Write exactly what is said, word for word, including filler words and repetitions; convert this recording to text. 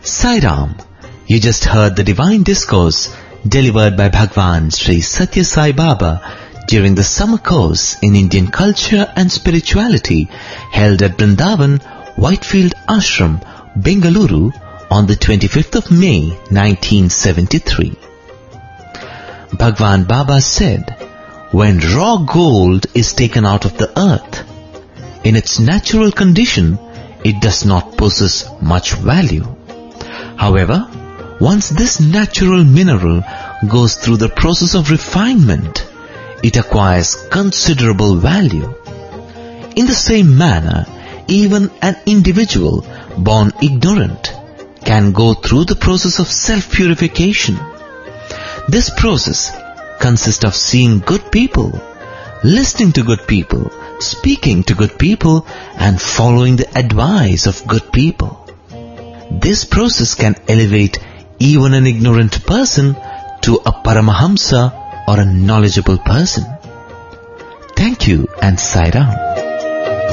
Sai Ram. You just heard the divine discourse delivered by Bhagwan Sri Satya Sai Baba during the summer course in Indian culture and spirituality held at Vrindavan, Whitefield Ashram, Bengaluru on the twenty-fifth of May nineteen seventy-three. Bhagwan Baba said, when raw gold is taken out of the earth, in its natural condition, it does not possess much value. However, once this natural mineral goes through the process of refinement, it acquires considerable value. In the same manner, even an individual born ignorant can go through the process of self-purification. This process consists of seeing good people, listening to good people, speaking to good people, and following the advice of good people. This process can elevate even an ignorant person to a Paramahamsa or a knowledgeable person. Thank you and Sai Ram.